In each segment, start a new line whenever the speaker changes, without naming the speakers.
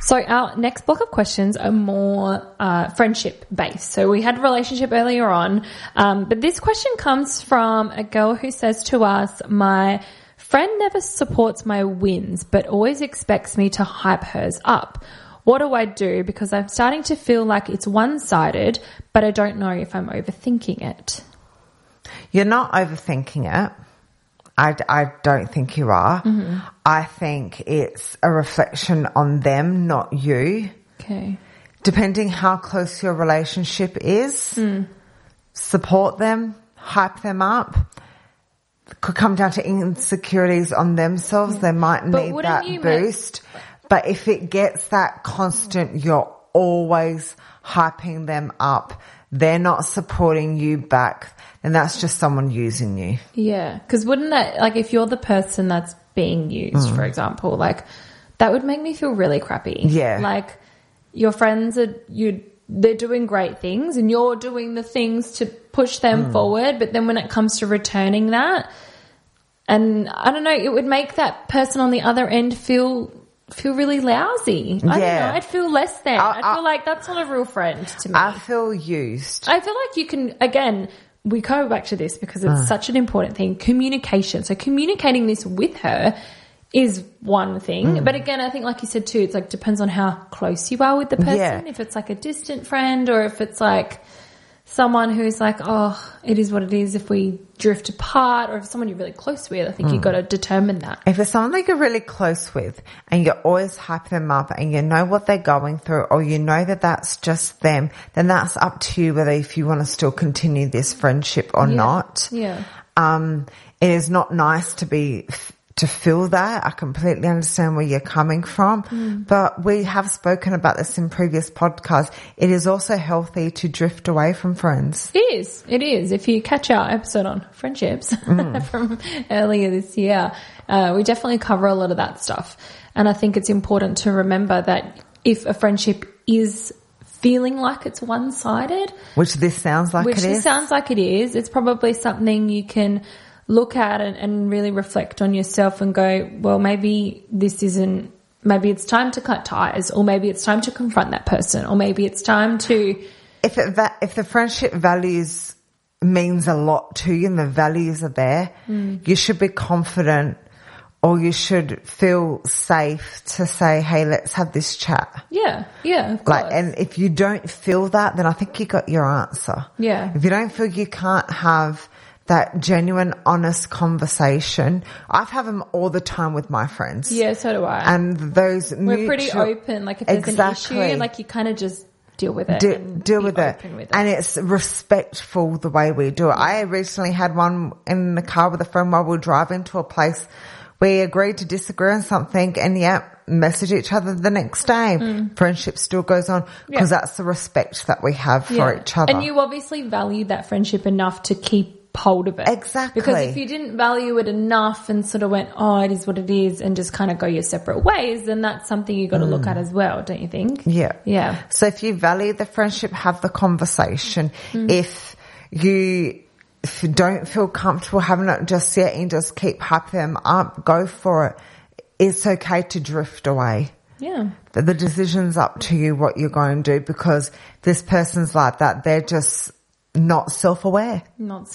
So our next block of questions are more friendship based. So we had relationship earlier on, but this question comes from a girl who says to us, my friend never supports my wins, but always expects me to hype hers up. What do I do? Because I'm starting to feel like it's one-sided, but I don't know if I'm overthinking it.
You're not overthinking it. I don't think you are.
Mm-hmm.
I think it's a reflection on them, not you.
Okay.
Depending how close your relationship is, support them, hype them up. It could come down to insecurities on themselves. They might need that boost. But if it gets that constant, you're always hyping them up, they're not supporting you back, and that's just someone using you.
Yeah, because wouldn't that, like, if you're the person that's being used, for example, like, that would make me feel really crappy.
Yeah.
Like, your friends they're doing great things and you're doing the things to push them forward, but then when it comes to returning that, and I don't know, it would make that person on the other end feel really lousy. I don't know. I'd feel less than. I feel like that's not a real friend to me.
I feel used.
I feel like you can, again, we go back to this because it's such an important thing, communication. So communicating this with her is one thing. But again, I think like you said too, it's like depends on how close you are with the person.
Yeah.
If it's like a distant friend or if it's like someone who's like, oh, it is what it is if we drift apart, or if it's someone you're really close with, I think you've got to determine that.
If it's someone that you're really close with and you always hype them up and you know what they're going through, or you know that that's just them, then that's up to you whether if you want to still continue this friendship or not.
Yeah.
It is not nice to feel that. I completely understand where you're coming from, but we have spoken about this in previous podcasts. It is also healthy to drift away from friends.
It is. If you catch our episode on friendships from earlier this year, we definitely cover a lot of that stuff. And I think it's important to remember that if a friendship is feeling like it's one-sided,
which this sounds like it is,
it's probably something you can look at and really reflect on yourself and go, well, maybe it's time to cut ties, or maybe it's time to confront that person, or maybe it's time to...
If the friendship values means a lot to you and the values are there, you should be confident, or you should feel safe to say, hey, let's have this chat.
Yeah, of course.
And if you don't feel that, then I think you got your answer.
Yeah.
If you don't feel you can't have that genuine, honest conversation. I've had them all the time with my friends.
Yeah, so do I.
And
we're pretty open. Like if there's an issue, like you kind of just deal with it.
Deal with it. And it's respectful the way we do it. I recently had one in the car with a friend while we were driving to a place. We agreed to disagree on something and message each other the next day. Friendship still goes on because that's the respect that we have for each other.
And you obviously value that friendship enough to keep hold of it.
Exactly.
Because if you didn't value it enough and sort of went, oh, it is what it is, and just kind of go your separate ways, then that's something you got to look at as well, don't you think?
Yeah. So if you value the friendship, have the conversation. If you don't feel comfortable having it just yet and just keep hyping them up, go for it. It's okay to drift away.
Yeah.
The decision's up to you what you're going to do, because this person's like that. They're just not self-aware.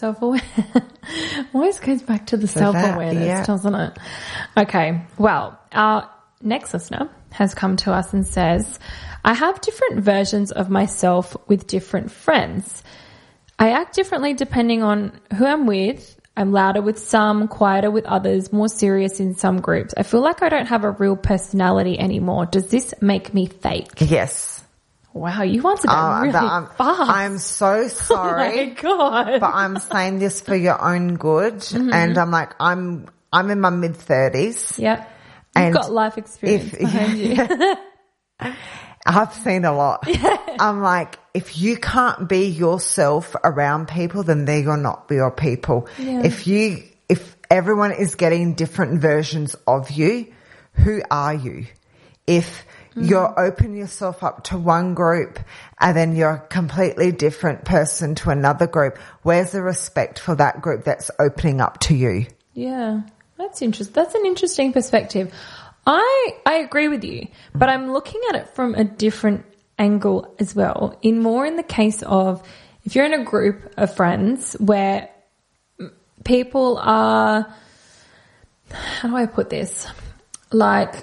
Always goes back to the self-awareness, doesn't it? Okay. Well, our next listener has come to us and says, I have different versions of myself with different friends. I act differently depending on who I'm with. I'm louder with some, quieter with others, more serious in some groups. I feel like I don't have a real personality anymore. Does this make me fake?
Yes.
Wow, you answered that really fast.
I'm so sorry.
Oh my God.
But I'm saying this for your own good. And I'm like, I'm in my mid-30s.
Yep. You've got life experience behind you.
I've seen a lot. I'm like, if you can't be yourself around people, then they're not your people.
Yeah.
If everyone is getting different versions of you, who are you? If you're open yourself up to one group and then you're a completely different person to another group, where's the respect for that group that's opening up to you?
Yeah, that's interesting. That's an interesting perspective. I agree with you, but I'm looking at it from a different angle as well. In the case of if you're in a group of friends where people are, how do I put this? Like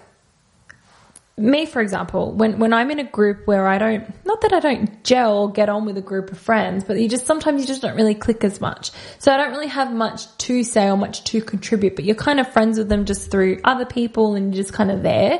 me, for example, when I'm in a group where not that I don't gel, get on with a group of friends, but sometimes you just don't really click as much. So I don't really have much to say or much to contribute, but you're kind of friends with them just through other people and you're just kind of there.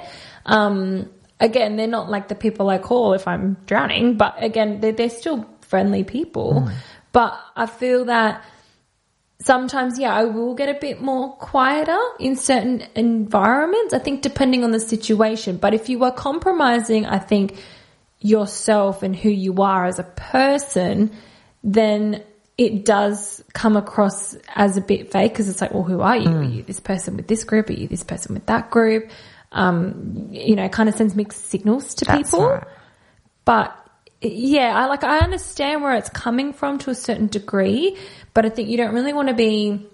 Again, they're not like the people I call if I'm drowning, but again, they're still friendly people. But I feel that sometimes, I will get a bit more quieter in certain environments, I think, depending on the situation. But if you are compromising, I think, yourself and who you are as a person, then it does come across as a bit fake because it's like, well, who are you? Are you this person with this group? Are you this person with that group? It kind of sends mixed signals to people. Right. But I understand where it's coming from to a certain degree, but I think you don't really want to be,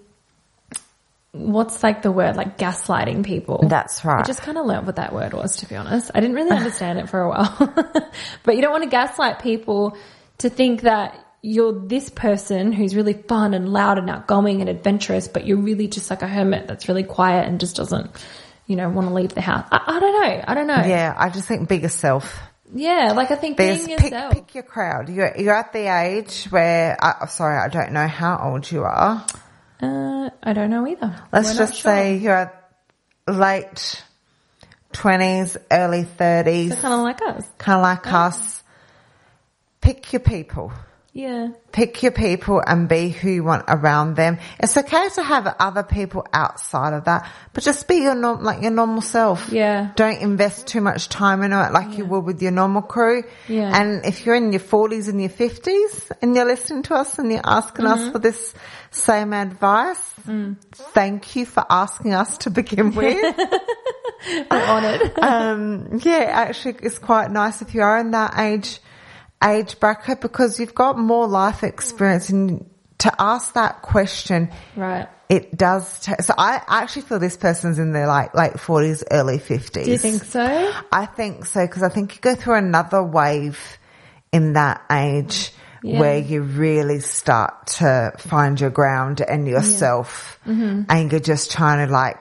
what's like the word, like gaslighting people.
That's right.
I just kind of learned what that word was, to be honest. I didn't really understand it for a while. But you don't want to gaslight people to think that you're this person who's really fun and loud and outgoing and adventurous, but you're really just like a hermit that's really quiet and just doesn't, want to leave the house. I don't know.
Yeah, I just think be yourself.
Yeah, I think being yourself.
Pick your crowd. You're at the age where, I don't know how old you are.
I don't know either.
Let's just say you're at late 20s, early 30s.
So kind of like us.
Kind of like us. Pick your people.
Yeah.
Pick your people and be who you want around them. It's okay to have other people outside of that, but just be your normal self.
Yeah.
Don't invest too much time in it like you would with your normal crew.
Yeah.
And if you're in your 40s and your 50s and you're listening to us and you're asking us for this same advice, thank you for asking us to begin with.
We're honoured.
Actually, it's quite nice if you are in that age bracket because you've got more life experience, and to ask that question,
right?
It does. So I actually feel this person's in their late 40s, early 50s.
Do you think so?
I think so, because I think you go through another wave in that age where you really start to find your ground and yourself, and you're just trying to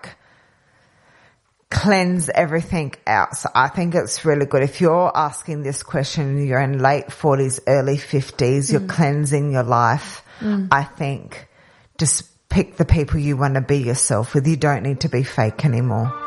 cleanse everything out. So I think it's really good. If you're asking this question and you're in late 40s, early 50s, you're cleansing your life, I think just pick the people you want to be yourself with. You don't need to be fake anymore.